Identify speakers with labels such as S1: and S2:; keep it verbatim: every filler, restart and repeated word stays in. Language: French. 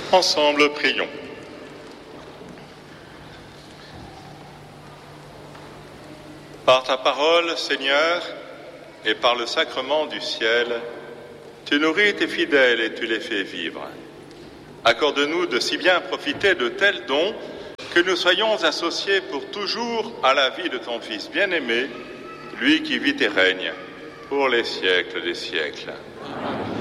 S1: Ensemble, prions. Par ta parole, Seigneur, et par le sacrement du ciel, tu nourris tes fidèles et tu les fais vivre. Accorde-nous de si bien profiter de tels dons que nous soyons associés pour toujours à la vie de ton Fils bien-aimé, lui qui vit et règne pour les siècles des siècles. Amen.